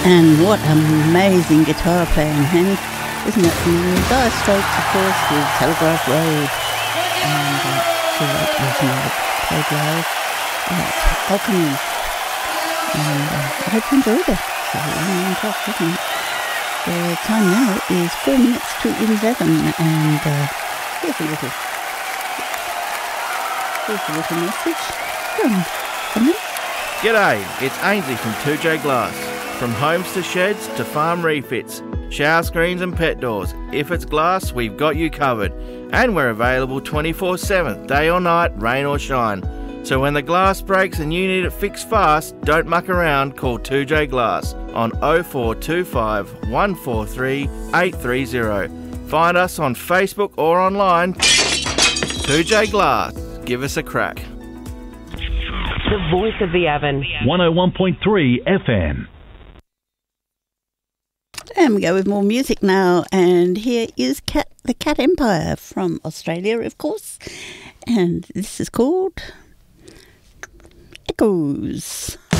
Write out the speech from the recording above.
And what amazing guitar playing, Hanny, isn't it? And Dire Straits, of course, with Telegraph Road. And so that was played live at Alchemy. And I hope you enjoyed it. So we're on top, isn't it? The time now is 4 minutes to 11, and here's a little message from them. G'day, it's Ainsley from 2J Glass. From homes to sheds to farm refits, shower screens and pet doors. If it's glass, we've got you covered. And we're available 24/7, day or night, rain or shine. So when the glass breaks and you need it fixed fast, don't muck around, call 2J Glass on 0425 143 830. Find us on Facebook or online. 2J Glass, give us a crack. The voice of the Avon. 101.3 FM. And we go with more music now, and here is the Cat Empire from Australia, of course, and this is called Echoes.